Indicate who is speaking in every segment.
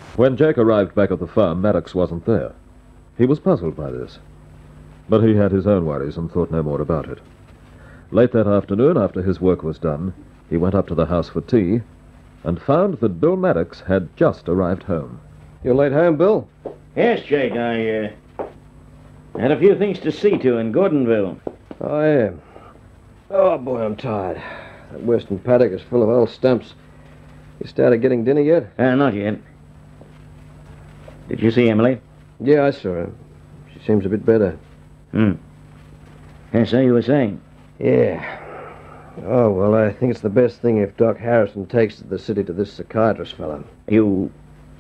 Speaker 1: When Jake arrived back at the farm, Maddox wasn't there. He was puzzled by this. But he had his own worries and thought no more about it. Late that afternoon, after his work was done, he went up to the house for tea and found that Bill Maddox had just arrived home.
Speaker 2: You late home, Bill?
Speaker 3: Yes, Jake, I had a few things to see to in Gordonville.
Speaker 2: I am. Oh, boy, I'm tired. That Western paddock is full of old stumps. You started getting dinner yet?
Speaker 3: Not yet. Did you see Emily?
Speaker 2: Yeah, I saw her. She seems a bit better.
Speaker 3: And so you were saying?
Speaker 2: Yeah. Oh, well, I think it's the best thing if Doc Harrison takes to the city to this psychiatrist fellow.
Speaker 3: You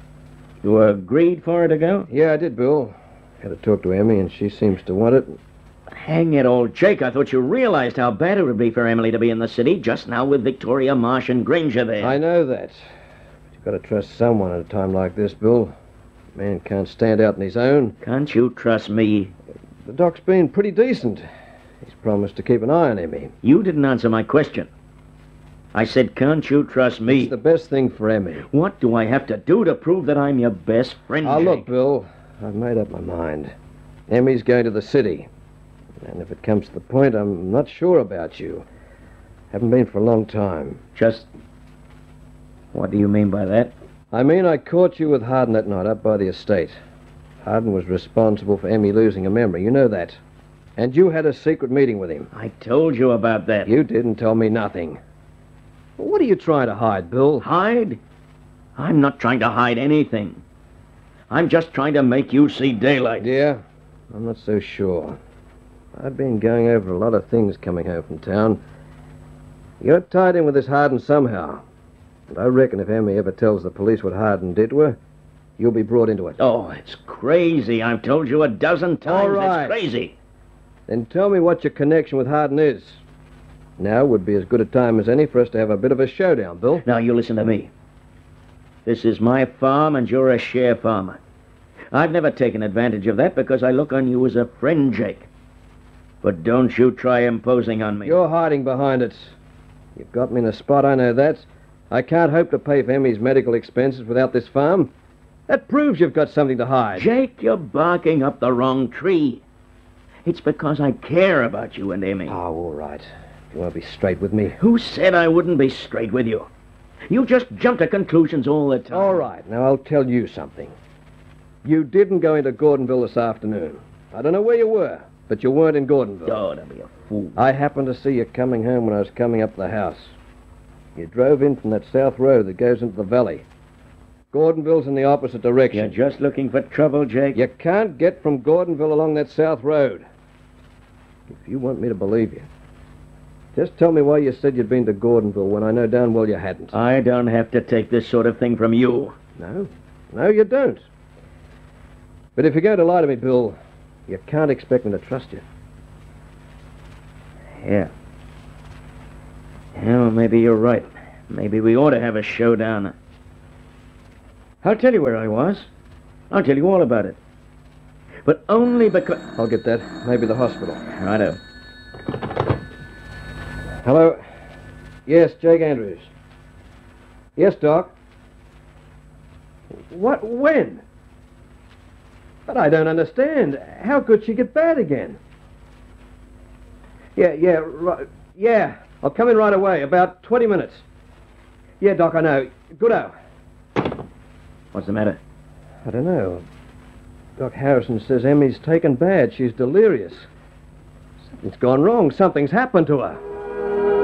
Speaker 3: agreed for her to go?
Speaker 2: Yeah, I did, Bill. Had to talk to Emmy, and she seems to want it.
Speaker 3: Hang it all, Jake. I thought you realized how bad it would be for Emily to be in the city just now with Victoria Marsh and Granger there.
Speaker 2: I know that. But you've got to trust someone at a time like this, Bill. A man can't stand out on his own.
Speaker 3: Can't you trust me?
Speaker 2: The doc's been pretty decent. He's promised to keep an eye on Emmy.
Speaker 3: You didn't answer my question. I said, can't you trust me?
Speaker 2: It's the best thing for Emmy.
Speaker 3: What do I have to do to prove that I'm your best friend,
Speaker 2: Ah,
Speaker 3: Jake?
Speaker 2: look, Bill, I've made up my mind. Emmy's going to the city. And if it comes to the point, I'm not sure about you. Haven't been for a long time.
Speaker 3: Just... what do you mean by that?
Speaker 2: I mean, I caught you with Harden that night up by the estate. Harden was responsible for Emmy losing her memory. You know that. And you had a secret meeting with him.
Speaker 3: I told you about that.
Speaker 2: You didn't tell me nothing. What are you trying to hide, Bill?
Speaker 3: Hide? I'm not trying to hide anything. I'm just trying to make you see daylight.
Speaker 2: Yeah? I'm not so sure. I've been going over a lot of things coming home from town. You're tied in with this Harden somehow. And I reckon if Emmy ever tells the police what Harden did to her, you'll be brought into it.
Speaker 3: Oh, it's crazy. I've told you a dozen times.
Speaker 2: All right.
Speaker 3: It's crazy.
Speaker 2: Then tell me what your connection with Harden is. Now would be as good a time as any for us to have a bit of a showdown, Bill.
Speaker 3: Now, you listen to me. This is my farm, and you're a share farmer. I've never taken advantage of that because I look on you as a friend, Jake. But don't you try imposing on me.
Speaker 2: You're hiding behind it. You've got me in a spot, I know that. I can't hope to pay for Emmy's medical expenses without this farm. That proves you've got something to hide.
Speaker 3: Jake, you're barking up the wrong tree. It's because I care about you and Emmy.
Speaker 2: Oh, all right. If you want to be straight with me.
Speaker 3: Who said I wouldn't be straight with you? You just jump to conclusions all the time.
Speaker 2: All right, now I'll tell you something. You didn't go into Gordonville this afternoon. I don't know where you were, but you weren't in Gordonville.
Speaker 3: Oh, don't be a fool.
Speaker 2: I happened to see you coming home when I was coming up the house. You drove in from that south road that goes into the valley. Gordonville's in the opposite direction.
Speaker 3: You're just looking for trouble, Jake?
Speaker 2: You can't get from Gordonville along that south road. If you want me to believe you, just tell me why you said you'd been to Gordonville when I know darn well you hadn't.
Speaker 3: I don't have to take this sort of thing from you.
Speaker 2: No, you don't. But if you're going to lie to me, Bill, you can't expect me to trust you.
Speaker 3: Yeah. Well, maybe you're right. Maybe we ought to have a showdown. I'll tell you where I was. I'll tell you all about it. But only because...
Speaker 2: I'll get that. Maybe the hospital.
Speaker 3: Righto.
Speaker 2: Hello? Yes, Jake Andrews. Yes, Doc. What? When? But I don't understand. How could she get bad again? Right. Yeah, I'll come in right away. About 20 minutes. Yeah, Doc, I know. Goodo.
Speaker 3: What's the matter?
Speaker 2: I don't know. Doc Harrison says Emmy's taken bad. She's delirious. Something's gone wrong. Something's happened to her.